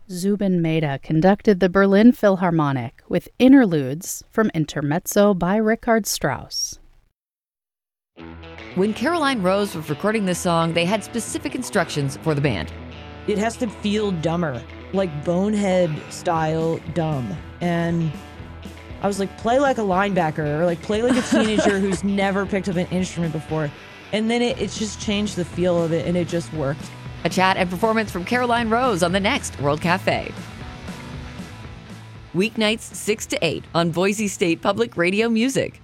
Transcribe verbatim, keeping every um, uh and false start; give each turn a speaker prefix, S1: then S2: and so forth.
S1: Zubin Mehta conducted the Berlin Philharmonic with interludes from Intermezzo by Richard Strauss.
S2: When Caroline Rose was recording this song, they had specific instructions for the band.
S3: It has to feel dumber, like Bonehead style dumb. And I was like, play like a linebacker, or like play like a teenager who's never picked up an instrument before. And then it, it's just changed the feel of it, and it just worked.
S2: A chat and performance from Caroline Rose on the next World Cafe. Weeknights six to eight on Boise State Public Radio Music.